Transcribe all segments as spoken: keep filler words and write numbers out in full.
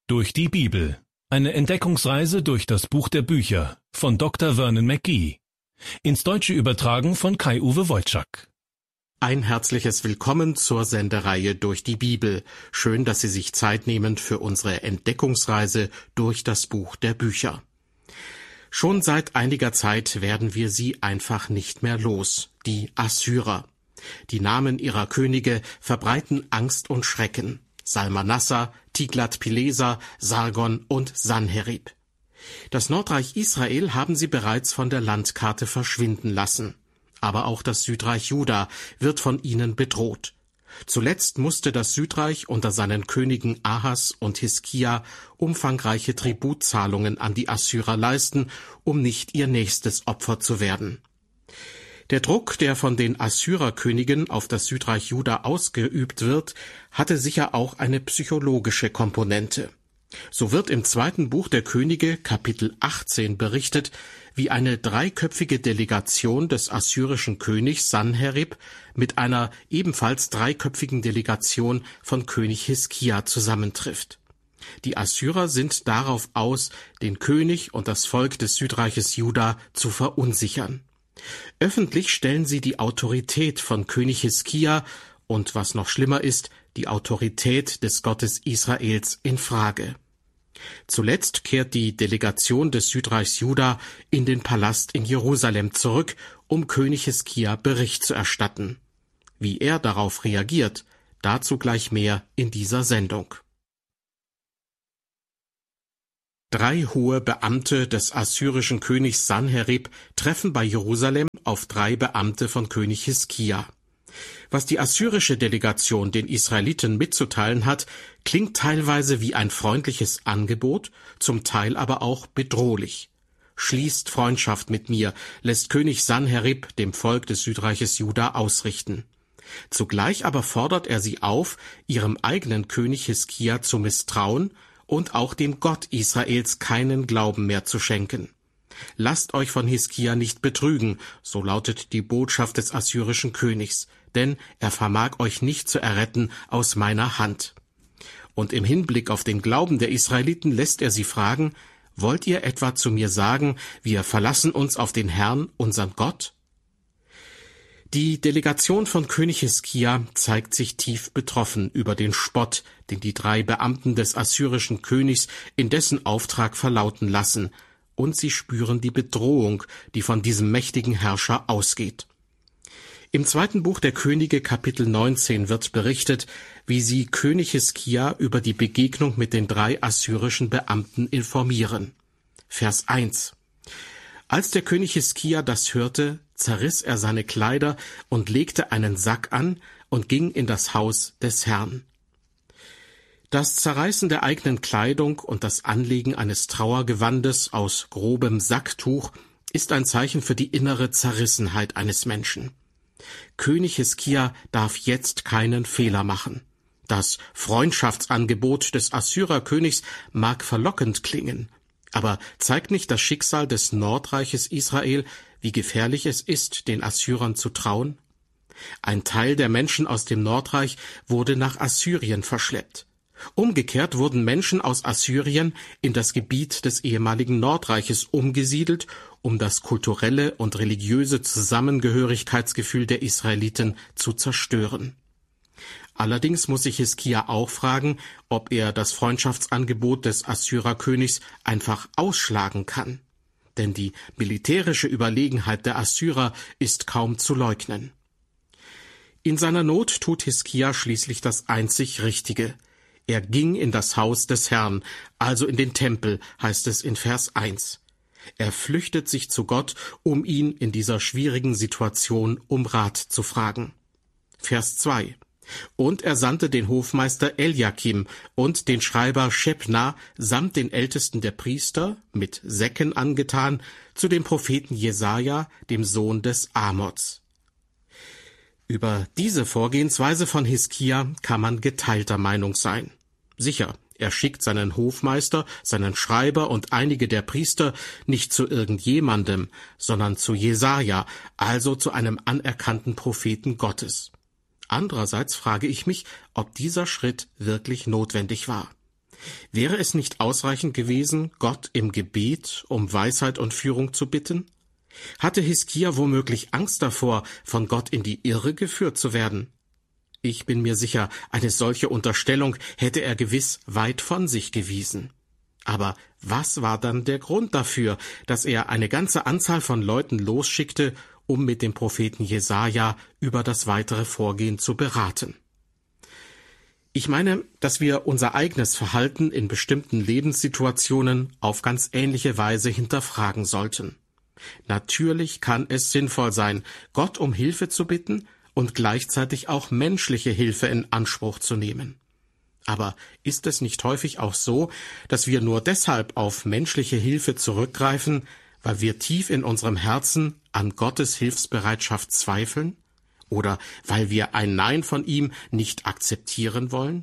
Durch die Bibel. Eine Entdeckungsreise durch das Buch der Bücher von Doktor Vernon McGee. Ins Deutsche übertragen von Kai-Uwe Wojczak. Ein herzliches Willkommen zur Sendereihe Durch die Bibel. Schön, dass Sie sich Zeit nehmen für unsere Entdeckungsreise durch das Buch der Bücher. Schon seit einiger Zeit werden wir sie einfach nicht mehr los, die Assyrer. Die Namen ihrer Könige verbreiten Angst und Schrecken. Salmanassar, Tiglat-Pileser, Sargon und Sanherib. Das Nordreich Israel haben sie bereits von der Landkarte verschwinden lassen. Aber auch das Südreich Juda wird von ihnen bedroht. Zuletzt musste das Südreich unter seinen Königen Ahas und Hiskia umfangreiche Tributzahlungen an die Assyrer leisten, um nicht ihr nächstes Opfer zu werden. Der Druck, der von den Assyrerkönigen auf das Südreich Juda ausgeübt wird, hatte sicher auch eine psychologische Komponente. So wird im zweiten Buch der Könige, Kapitel achtzehn, berichtet, wie eine dreiköpfige Delegation des assyrischen Königs Sanherib mit einer ebenfalls dreiköpfigen Delegation von König Hiskia zusammentrifft. Die Assyrer sind darauf aus, den König und das Volk des Südreiches Juda zu verunsichern. Öffentlich stellen sie die Autorität von König Hiskia und, was noch schlimmer ist, die Autorität des Gottes Israels in Frage. Zuletzt kehrt die Delegation des Südreichs Juda in den Palast in Jerusalem zurück, um König Hiskia Bericht zu erstatten. Wie er darauf reagiert, dazu gleich mehr in dieser Sendung. Drei hohe Beamte des assyrischen Königs Sanherib treffen bei Jerusalem auf drei Beamte von König Hiskia. Was die assyrische Delegation den Israeliten mitzuteilen hat, klingt teilweise wie ein freundliches Angebot, zum Teil aber auch bedrohlich. Schließt Freundschaft mit mir, lässt König Sanherib dem Volk des Südreiches Juda ausrichten. Zugleich aber fordert er sie auf, ihrem eigenen König Hiskia zu misstrauen und auch dem Gott Israels keinen Glauben mehr zu schenken. Lasst euch von Hiskia nicht betrügen, so lautet die Botschaft des assyrischen Königs, denn er vermag euch nicht zu erretten aus meiner Hand. Und im Hinblick auf den Glauben der Israeliten lässt er sie fragen, wollt ihr etwa zu mir sagen, wir verlassen uns auf den Herrn, unseren Gott? Die Delegation von König Hiskia zeigt sich tief betroffen über den Spott, den die drei Beamten des assyrischen Königs in dessen Auftrag verlauten lassen, und sie spüren die Bedrohung, die von diesem mächtigen Herrscher ausgeht. Im zweiten Buch der Könige, Kapitel neunzehn, wird berichtet, wie sie König Hiskia über die Begegnung mit den drei assyrischen Beamten informieren. Vers eins. Als der König Hiskia das hörte, zerriss er seine Kleider und legte einen Sack an und ging in das Haus des Herrn. Das Zerreißen der eigenen Kleidung und das Anlegen eines Trauergewandes aus grobem Sacktuch ist ein Zeichen für die innere Zerrissenheit eines Menschen. König Hiskia darf jetzt keinen Fehler machen. Das Freundschaftsangebot des Assyrerkönigs mag verlockend klingen, aber zeigt nicht das Schicksal des Nordreiches Israel, wie gefährlich es ist, den Assyrern zu trauen? Ein Teil der Menschen aus dem Nordreich wurde nach Assyrien verschleppt. Umgekehrt wurden Menschen aus Assyrien in das Gebiet des ehemaligen Nordreiches umgesiedelt, um das kulturelle und religiöse Zusammengehörigkeitsgefühl der Israeliten zu zerstören. Allerdings muss sich Hiskia auch fragen, ob er das Freundschaftsangebot des Assyrerkönigs einfach ausschlagen kann. Denn die militärische Überlegenheit der Assyrer ist kaum zu leugnen. In seiner Not tut Hiskia schließlich das einzig Richtige. Er ging in das Haus des Herrn, also in den Tempel, heißt es in Vers eins. Er flüchtet sich zu Gott, um ihn in dieser schwierigen Situation um Rat zu fragen. Vers zwei. Und er sandte den Hofmeister Eliakim und den Schreiber Schebna samt den Ältesten der Priester, mit Säcken angetan, zu dem Propheten Jesaja, dem Sohn des Amoz. Über diese Vorgehensweise von Hiskia kann man geteilter Meinung sein. Sicher, er schickt seinen Hofmeister, seinen Schreiber und einige der Priester nicht zu irgendjemandem, sondern zu Jesaja, also zu einem anerkannten Propheten Gottes. Andererseits frage ich mich, ob dieser Schritt wirklich notwendig war. Wäre es nicht ausreichend gewesen, Gott im Gebet um Weisheit und Führung zu bitten? Hatte Hiskia womöglich Angst davor, von Gott in die Irre geführt zu werden? Ich bin mir sicher, eine solche Unterstellung hätte er gewiss weit von sich gewiesen. Aber was war dann der Grund dafür, dass er eine ganze Anzahl von Leuten losschickte, um mit dem Propheten Jesaja über das weitere Vorgehen zu beraten? Ich meine, dass wir unser eigenes Verhalten in bestimmten Lebenssituationen auf ganz ähnliche Weise hinterfragen sollten. Natürlich kann es sinnvoll sein, Gott um Hilfe zu bitten und gleichzeitig auch menschliche Hilfe in Anspruch zu nehmen. Aber ist es nicht häufig auch so, dass wir nur deshalb auf menschliche Hilfe zurückgreifen, weil wir tief in unserem Herzen an Gottes Hilfsbereitschaft zweifeln? Oder weil wir ein Nein von ihm nicht akzeptieren wollen?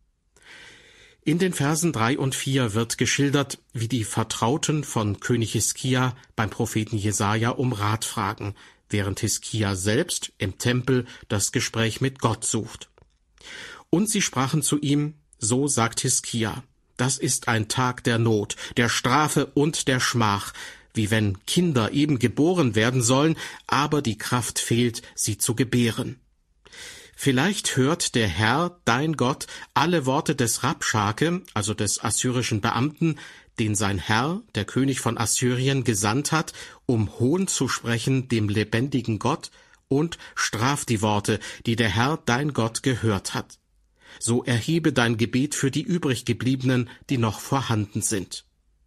In den Versen drei und vier wird geschildert, wie die Vertrauten von König Hiskia beim Propheten Jesaja um Rat fragen, während Hiskia selbst im Tempel das Gespräch mit Gott sucht. Und sie sprachen zu ihm, so sagt Hiskia, das ist ein Tag der Not, der Strafe und der Schmach, wie wenn Kinder eben geboren werden sollen, aber die Kraft fehlt, sie zu gebären. Vielleicht hört der Herr, dein Gott, alle Worte des Rabschake, also des assyrischen Beamten, den sein Herr, der König von Assyrien, gesandt hat, um Hohn zu sprechen dem lebendigen Gott, und straft die Worte, die der Herr, dein Gott, gehört hat. So erhebe dein Gebet für die übriggebliebenen, die noch vorhanden sind.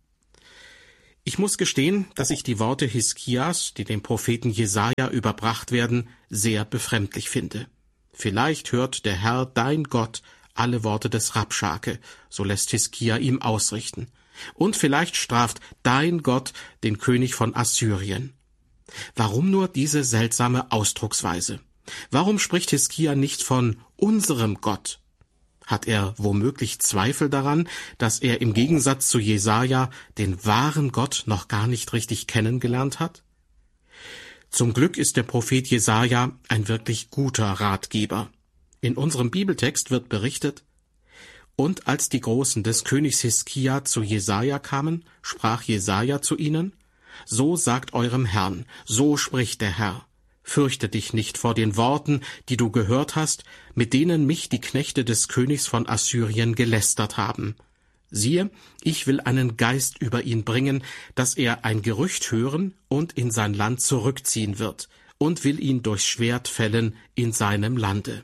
Ich muss gestehen, dass ich die Worte Hiskias, die dem Propheten Jesaja überbracht werden, sehr befremdlich finde. Vielleicht hört der Herr, dein Gott, alle Worte des Rabschake, so lässt Hiskia ihm ausrichten. Und vielleicht straft dein Gott den König von Assyrien. Warum nur diese seltsame Ausdrucksweise? Warum spricht Hiskia nicht von unserem Gott? Hat er womöglich Zweifel daran, dass er im Gegensatz zu Jesaja den wahren Gott noch gar nicht richtig kennengelernt hat? Zum Glück ist der Prophet Jesaja ein wirklich guter Ratgeber. In unserem Bibeltext wird berichtet, und als die Großen des Königs Hiskia zu Jesaja kamen, sprach Jesaja zu ihnen, so sagt eurem Herrn, so spricht der Herr, fürchte dich nicht vor den Worten, die du gehört hast, mit denen mich die Knechte des Königs von Assyrien gelästert haben. Siehe, ich will einen Geist über ihn bringen, dass er ein Gerücht hören und in sein Land zurückziehen wird, und will ihn durchs Schwert fällen in seinem Lande.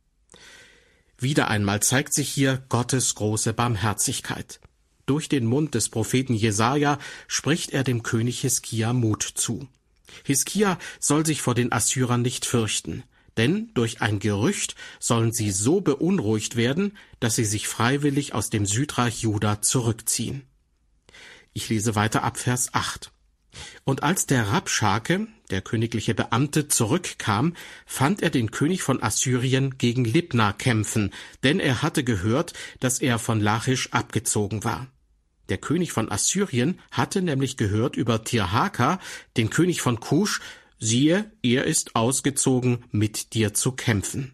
Wieder einmal zeigt sich hier Gottes große Barmherzigkeit. Durch den Mund des Propheten Jesaja spricht er dem König Hiskia Mut zu. Hiskia soll sich vor den Assyrern nicht fürchten, denn durch ein Gerücht sollen sie so beunruhigt werden, dass sie sich freiwillig aus dem Südreich Juda zurückziehen. Ich lese weiter ab Vers acht. Und als der Rabschake, der königliche Beamte, zurückkam, fand er den König von Assyrien gegen Libna kämpfen, denn er hatte gehört, dass er von Lachisch abgezogen war. Der König von Assyrien hatte nämlich gehört über Tirhaka, den König von Kusch, siehe, er ist ausgezogen, mit dir zu kämpfen.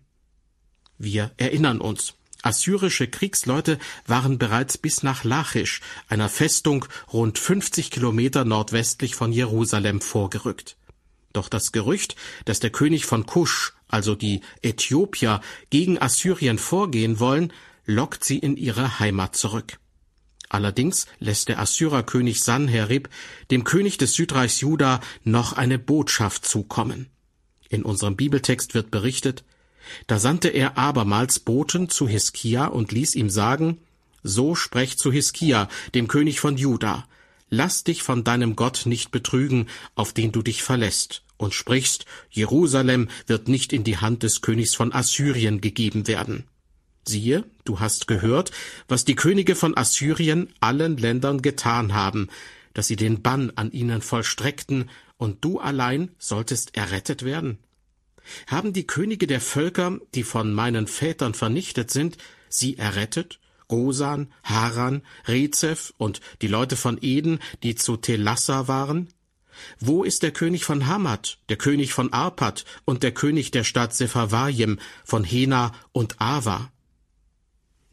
Wir erinnern uns, assyrische Kriegsleute waren bereits bis nach Lachisch, einer Festung rund fünfzig Kilometer nordwestlich von Jerusalem, vorgerückt. Doch das Gerücht, dass der König von Kusch, also die Äthiopier, gegen Assyrien vorgehen wollen, lockt sie in ihre Heimat zurück. Allerdings lässt der Assyrerkönig Sanherib dem König des Südreichs Juda noch eine Botschaft zukommen. In unserem Bibeltext wird berichtet, da sandte er abermals Boten zu Hiskia und ließ ihm sagen, so sprecht zu Hiskia, dem König von Juda, lass dich von deinem Gott nicht betrügen, auf den du dich verlässt, und sprichst, Jerusalem wird nicht in die Hand des Königs von Assyrien gegeben werden. Siehe, du hast gehört, was die Könige von Assyrien allen Ländern getan haben, dass sie den Bann an ihnen vollstreckten, und du allein solltest errettet werden. Haben die Könige der Völker, die von meinen Vätern vernichtet sind, sie errettet? Gosan, Haran, Rezeph und die Leute von Eden, die zu Telassa waren? Wo ist der König von Hamad, der König von Arpad und der König der Stadt Sepharvaim, von Hena und Ava?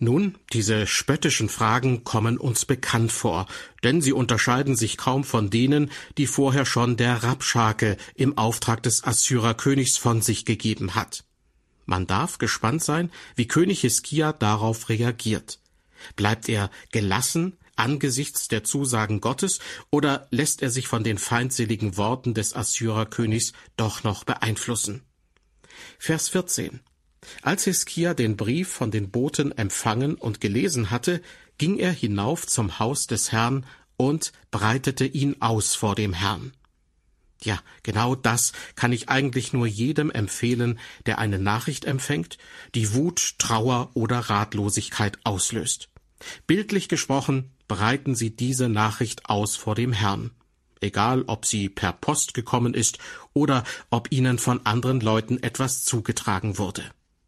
Nun, diese spöttischen Fragen kommen uns bekannt vor, denn sie unterscheiden sich kaum von denen, die vorher schon der Rabschake im Auftrag des Assyrerkönigs von sich gegeben hat. Man darf gespannt sein, wie König Hiskia darauf reagiert. Bleibt er gelassen angesichts der Zusagen Gottes oder lässt er sich von den feindseligen Worten des Assyrerkönigs doch noch beeinflussen? Vers vierzehn. Als Hiskia den Brief von den Boten empfangen und gelesen hatte, ging er hinauf zum Haus des Herrn und breitete ihn aus vor dem Herrn. Ja, genau das kann ich eigentlich nur jedem empfehlen, der eine Nachricht empfängt, die Wut, Trauer oder Ratlosigkeit auslöst. Bildlich gesprochen, breiten Sie diese Nachricht aus vor dem Herrn. Egal, ob sie per Post gekommen ist oder ob Ihnen von anderen Leuten etwas zugetragen wurde.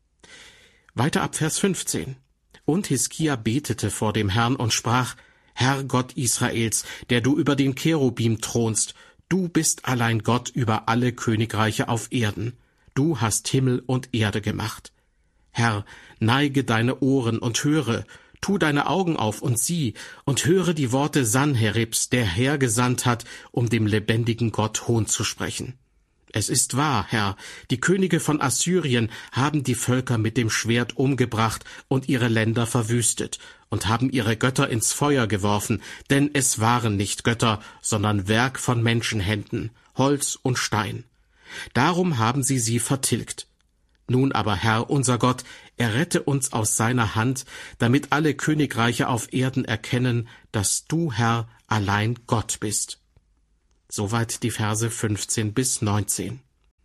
Weiter ab Vers fünfzehn. Und Hiskia betete vor dem Herrn und sprach: Herr Gott Israels, der du über den Cherubim thronst, du bist allein Gott über alle Königreiche auf Erden. Du hast Himmel und Erde gemacht. Herr, neige deine Ohren und höre, tu deine Augen auf und sieh, und höre die Worte Sanheribs, der hergesandt hat, um dem lebendigen Gott Hohn zu sprechen. Es ist wahr, Herr, die Könige von Assyrien haben die Völker mit dem Schwert umgebracht und ihre Länder verwüstet und haben ihre Götter ins Feuer geworfen, denn es waren nicht Götter, sondern Werk von Menschenhänden, Holz und Stein. Darum haben sie sie vertilgt. Nun aber, Herr, unser Gott, errette uns aus seiner Hand, damit alle Königreiche auf Erden erkennen, dass du, Herr, allein Gott bist. Soweit die Verse fünfzehn bis neunzehn.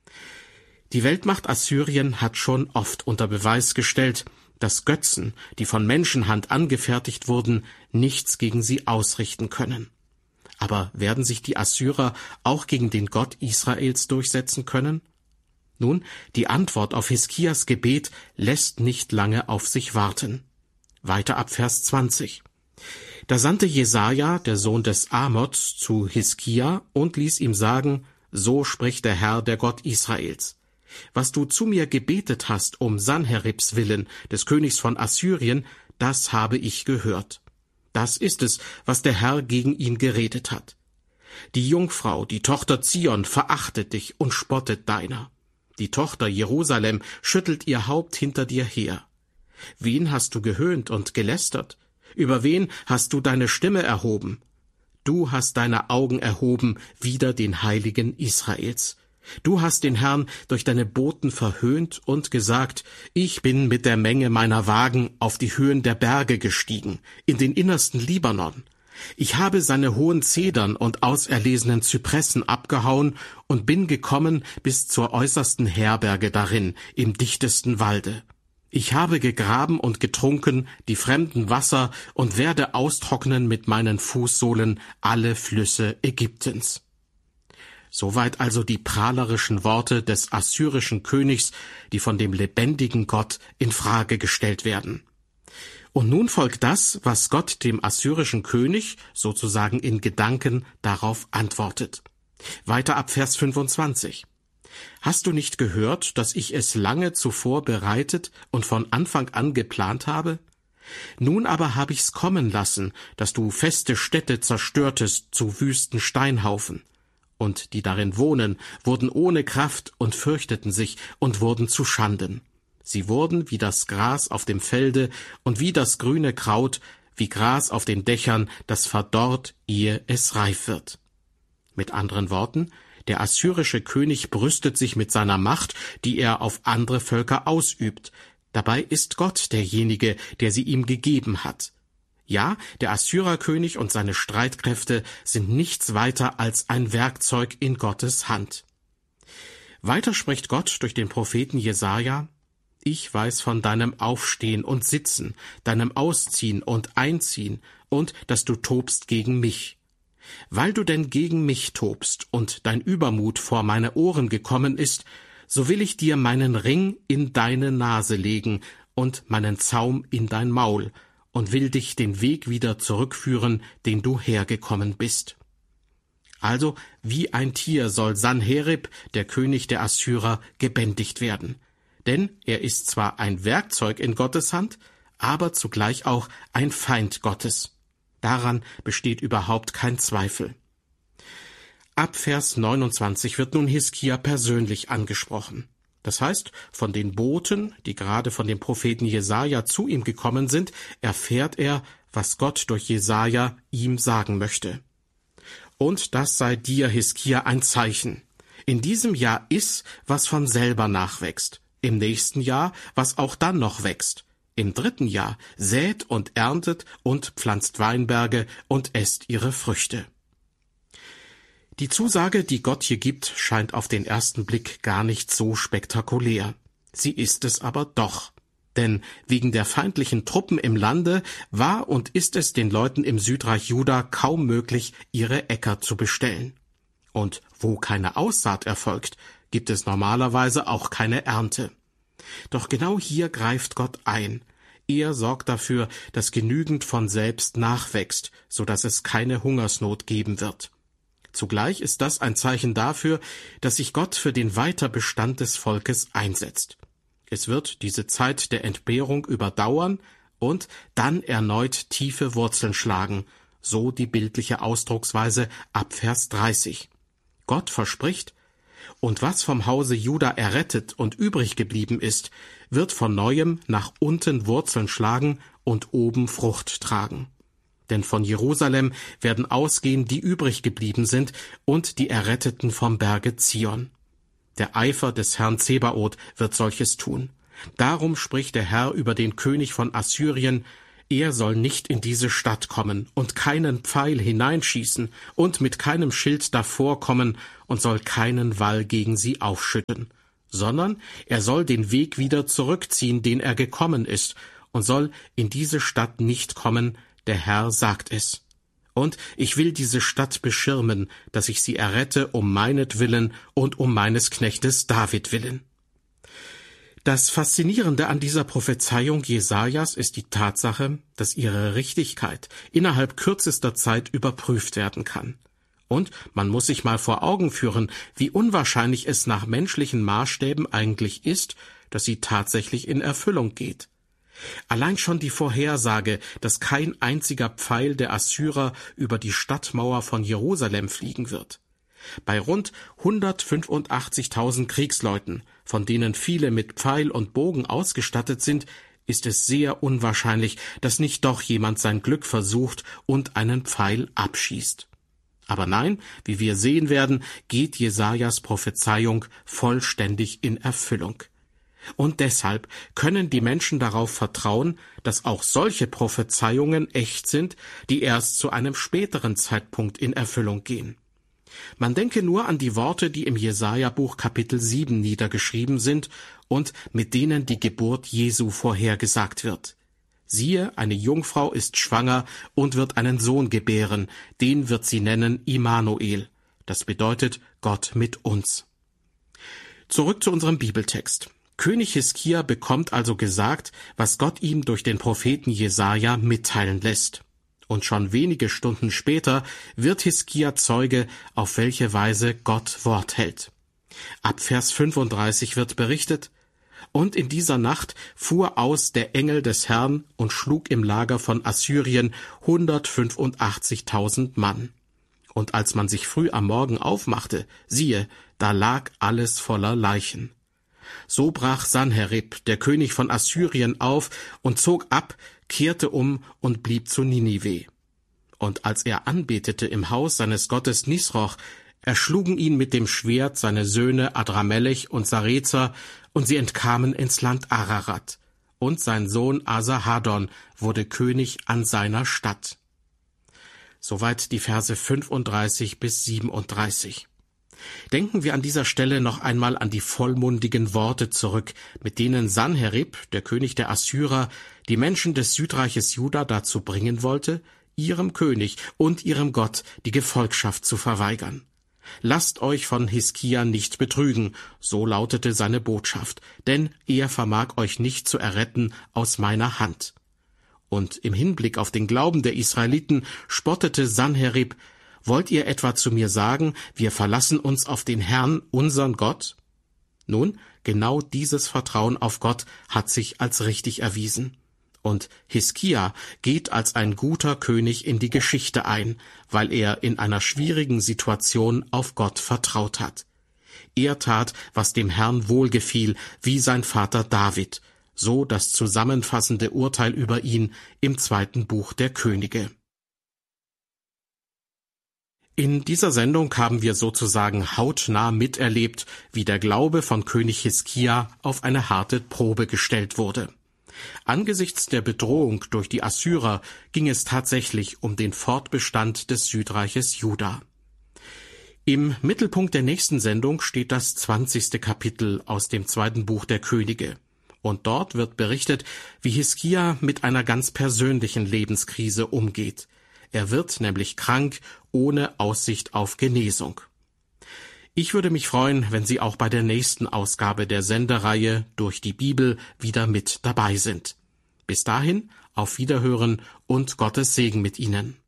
Die Weltmacht Assyrien hat schon oft unter Beweis gestellt, dass Götzen, die von Menschenhand angefertigt wurden, nichts gegen sie ausrichten können. Aber werden sich die Assyrer auch gegen den Gott Israels durchsetzen können? Nun, die Antwort auf Hiskias Gebet lässt nicht lange auf sich warten. Weiter ab Vers zwanzig. Da sandte Jesaja, der Sohn des Amoz, zu Hiskia und ließ ihm sagen: So spricht der Herr, der Gott Israels. Was du zu mir gebetet hast um Sanheribs willen, des Königs von Assyrien, das habe ich gehört. Das ist es, was der Herr gegen ihn geredet hat. Die Jungfrau, die Tochter Zion, verachtet dich und spottet deiner. Die Tochter Jerusalem schüttelt ihr Haupt hinter dir her. Wen hast du gehöhnt und gelästert? Über wen hast du deine Stimme erhoben? Du hast deine Augen erhoben wider den Heiligen Israels. Du hast den Herrn durch deine Boten verhöhnt und gesagt: Ich bin mit der Menge meiner Wagen auf die Höhen der Berge gestiegen, in den innersten Libanon. Ich habe seine hohen Zedern und auserlesenen Zypressen abgehauen und bin gekommen bis zur äußersten Herberge darin, im dichtesten Walde. Ich habe gegraben und getrunken die fremden Wasser und werde austrocknen mit meinen Fußsohlen alle Flüsse Ägyptens. Soweit also die prahlerischen Worte des assyrischen Königs, die von dem lebendigen Gott in Frage gestellt werden. Und nun folgt das, was Gott dem assyrischen König sozusagen in Gedanken darauf antwortet. Weiter ab Vers fünfundzwanzig. Hast du nicht gehört, dass ich es lange zuvor bereitet und von Anfang an geplant habe? Nun aber habe ich's kommen lassen, dass du feste Städte zerstörtest zu wüsten Steinhaufen. Und die darin wohnen, wurden ohne Kraft und fürchteten sich und wurden zu Schanden. Sie wurden wie das Gras auf dem Felde und wie das grüne Kraut, wie Gras auf den Dächern, das verdorrt, ehe es reif wird. Mit anderen Worten, der assyrische König brüstet sich mit seiner Macht, die er auf andere Völker ausübt. Dabei ist Gott derjenige, der sie ihm gegeben hat. Ja, der Assyrerkönig und seine Streitkräfte sind nichts weiter als ein Werkzeug in Gottes Hand. Weiter spricht Gott durch den Propheten Jesaja: Ich weiß von deinem Aufstehen und Sitzen, deinem Ausziehen und Einziehen und dass du tobst gegen mich. Weil du denn gegen mich tobst und dein Übermut vor meine Ohren gekommen ist, so will ich dir meinen Ring in deine Nase legen und meinen Zaum in dein Maul und will dich den Weg wieder zurückführen, den du hergekommen bist. Also, wie ein Tier soll Sanherib, der König der Assyrer, gebändigt werden. Denn er ist zwar ein Werkzeug in Gottes Hand, aber zugleich auch ein Feind Gottes. Daran besteht überhaupt kein Zweifel. Ab Vers neunundzwanzig wird nun Hiskia persönlich angesprochen. Das heißt, von den Boten, die gerade von dem Propheten Jesaja zu ihm gekommen sind, erfährt er, was Gott durch Jesaja ihm sagen möchte. Und das sei dir, Hiskia, ein Zeichen. In diesem Jahr iss, was von selber nachwächst. Im nächsten Jahr, was auch dann noch wächst. Im dritten Jahr sät und erntet und pflanzt Weinberge und esst ihre Früchte. Die Zusage, die Gott hier gibt, scheint auf den ersten Blick gar nicht so spektakulär. Sie ist es aber doch. Denn wegen der feindlichen Truppen im Lande war und ist es den Leuten im Südreich Juda kaum möglich, ihre Äcker zu bestellen. Und wo keine Aussaat erfolgt, gibt es normalerweise auch keine Ernte. Doch genau hier greift Gott ein. Er sorgt dafür, dass genügend von selbst nachwächst, so dass es keine Hungersnot geben wird. Zugleich ist das ein Zeichen dafür, dass sich Gott für den Weiterbestand des Volkes einsetzt. Es wird diese Zeit der Entbehrung überdauern und dann erneut tiefe Wurzeln schlagen, so die bildliche Ausdrucksweise ab Vers dreißig. Gott verspricht, und was vom Hause Juda errettet und übrig geblieben ist, wird von neuem nach unten Wurzeln schlagen und oben Frucht tragen. Denn von Jerusalem werden ausgehen, die übrig geblieben sind, und die Erretteten vom Berge Zion. Der Eifer des Herrn Zebaoth wird solches tun. Darum spricht der Herr über den König von Assyrien: Er soll nicht in diese Stadt kommen und keinen Pfeil hineinschießen und mit keinem Schild davor kommen und soll keinen Wall gegen sie aufschütten, sondern er soll den Weg wieder zurückziehen, den er gekommen ist, und soll in diese Stadt nicht kommen, der Herr sagt es. Und ich will diese Stadt beschirmen, dass ich sie errette um meinetwillen und um meines Knechtes David willen. Das Faszinierende an dieser Prophezeiung Jesajas ist die Tatsache, dass ihre Richtigkeit innerhalb kürzester Zeit überprüft werden kann. Und man muss sich mal vor Augen führen, wie unwahrscheinlich es nach menschlichen Maßstäben eigentlich ist, dass sie tatsächlich in Erfüllung geht. Allein schon die Vorhersage, dass kein einziger Pfeil der Assyrer über die Stadtmauer von Jerusalem fliegen wird. Bei rund hundertfünfundachtzigtausend Kriegsleuten, von denen viele mit Pfeil und Bogen ausgestattet sind, ist es sehr unwahrscheinlich, dass nicht doch jemand sein Glück versucht und einen Pfeil abschießt. Aber nein, wie wir sehen werden, geht Jesajas Prophezeiung vollständig in Erfüllung. Und deshalb können die Menschen darauf vertrauen, dass auch solche Prophezeiungen echt sind, die erst zu einem späteren Zeitpunkt in Erfüllung gehen. Man denke nur an die Worte, die im Jesaja-Buch Kapitel sieben niedergeschrieben sind und mit denen die Geburt Jesu vorhergesagt wird. Siehe, eine Jungfrau ist schwanger und wird einen Sohn gebären, den wird sie nennen Immanuel. Das bedeutet Gott mit uns. Zurück zu unserem Bibeltext. König Hiskia bekommt also gesagt, was Gott ihm durch den Propheten Jesaja mitteilen lässt. Und schon wenige Stunden später wird Hiskia Zeuge, auf welche Weise Gott Wort hält. Ab Vers fünfunddreißig wird berichtet: Und in dieser Nacht fuhr aus der Engel des Herrn und schlug im Lager von Assyrien hundertfünfundachtzigtausend Mann. Und als man sich früh am Morgen aufmachte, siehe, da lag alles voller Leichen. So brach Sanherib, der König von Assyrien, auf und zog ab, kehrte um und blieb zu Ninive. Und als er anbetete im Haus seines Gottes Nisroch, erschlugen ihn mit dem Schwert seine Söhne Adramelech und Sarezer, und sie entkamen ins Land Ararat. Und sein Sohn Asarhadon wurde König an seiner Stadt. Soweit die Verse fünfunddreißig bis siebenunddreißig. Denken wir an dieser Stelle noch einmal an die vollmundigen Worte zurück, mit denen Sanherib, der König der Assyrer, die Menschen des Südreiches Juda dazu bringen wollte, ihrem König und ihrem Gott die Gefolgschaft zu verweigern. Lasst euch von Hiskia nicht betrügen, so lautete seine Botschaft, denn er vermag euch nicht zu erretten aus meiner Hand. Und im Hinblick auf den Glauben der Israeliten spottete Sanherib: Wollt ihr etwa zu mir sagen, wir verlassen uns auf den Herrn, unseren Gott? Nun, genau dieses Vertrauen auf Gott hat sich als richtig erwiesen. Und Hiskia geht als ein guter König in die Geschichte ein, weil er in einer schwierigen Situation auf Gott vertraut hat. Er tat, was dem Herrn wohlgefiel, wie sein Vater David, so das zusammenfassende Urteil über ihn im zweiten Buch der Könige. In dieser Sendung haben wir sozusagen hautnah miterlebt, wie der Glaube von König Hiskia auf eine harte Probe gestellt wurde. Angesichts der Bedrohung durch die Assyrer ging es tatsächlich um den Fortbestand des Südreiches Juda. Im Mittelpunkt der nächsten Sendung steht das zwanzigste Kapitel aus dem zweiten Buch der Könige. Und dort wird berichtet, wie Hiskia mit einer ganz persönlichen Lebenskrise umgeht. Er wird nämlich krank, ohne Aussicht auf Genesung. Ich würde mich freuen, wenn Sie auch bei der nächsten Ausgabe der Sendereihe Durch die Bibel wieder mit dabei sind. Bis dahin, auf Wiederhören und Gottes Segen mit Ihnen.